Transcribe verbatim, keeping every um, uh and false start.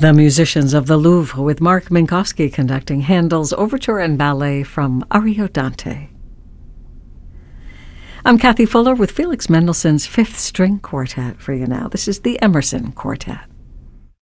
The musicians of the Louvre with Mark Minkowski conducting Handel's Overture and Ballet from Ariodante. I'm Kathy Fuller with Felix Mendelssohn's Fifth String Quartet for you now. This is the Emerson Quartet.